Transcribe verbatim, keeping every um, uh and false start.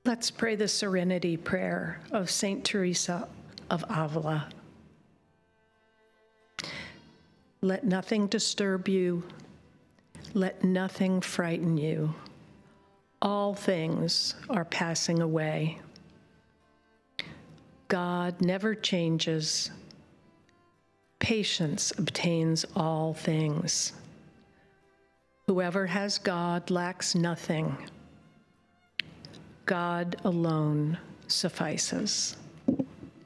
Let's pray the Serenity Prayer of Saint Teresa of Avila. Let nothing disturb you. Let nothing frighten you. All things are passing away. God never changes. Patience obtains all things. Whoever has God lacks nothing. God alone suffices.